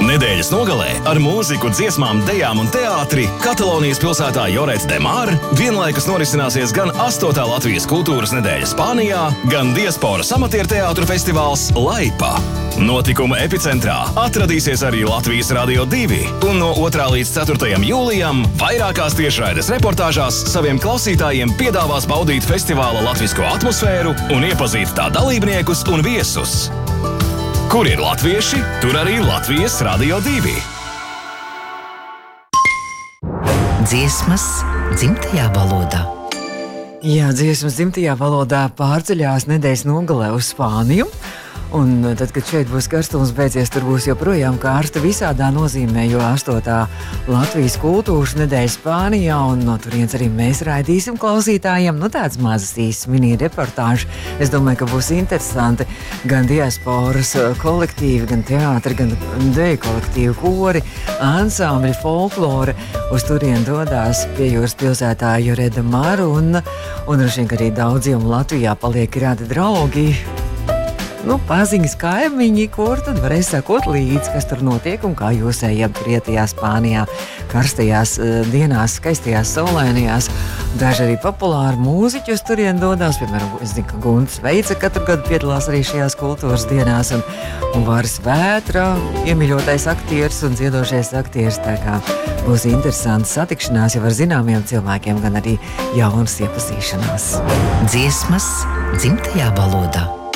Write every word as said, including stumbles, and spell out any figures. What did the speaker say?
Nedēļas nogalē ar mūziku, dziesmām, dejām un teātri Katalonijas pilsētā Llorets de Mar vienlaikus norisināsies gan astotā Latvijas kultūras nedēļa Spānijā, gan diasporas amatieru teātru festivāls Laipa. Notikuma epicentrā atradīsies arī Latvijas Radio divi, un no otrā līdz ceturtajam jūlijam vairākās tiešraides reportāžās saviem klausītājiem piedāvās baudīt festivāla latvisko atmosfēru un iepazīt tā dalībniekus un viesus. Kur ir latvieši, tur arī Latvijas Radio divi. Dziesmas dzimtajā valodā. Jā, dziesmas dzimtajā valodā pārceļās nedēļas nogalē uz Spāniju. Un tad, kad šeit būs karstums beidzies, tur būs joprojām karsta visādā nozīmē, jo astotā Latvijas kultūras nedēļa Spānijā, un no turienes arī mēs raidīsim klausītājiem, nu tāds mazas īsts mini reportāžu. Es domāju, ka būs interesanti gan diasporas kolektīvi, gan teātri, gan deju kolektīvi, kori, ansambļi, folklore. Uz turien dodās pie jūras pilsētā Llorets de Mar, un, un arī daudziem Latvijā paliek rādi draugi. Nu, paziņas kaimiņi, kur tad varēs sekot līdzi, kas tur notiek un kā jūs ejat rietajā Spānijā, karstajās uh, dienās, skaistajās, saulainajās. Daži arī populāri mūziķi uz turien dodās, piemēram, es zinu, ka Gunts Veica katru gadu piedalās arī šajās kultūras dienās, un, un Varis Vētra, iemīļotais aktieris un dziedošais aktieris, tā kā būs interesants satikšanās jau ar zināmiem cilvēkiem, gan arī jaunas iepazīšanās. Dziesmas dzimtajā valodā.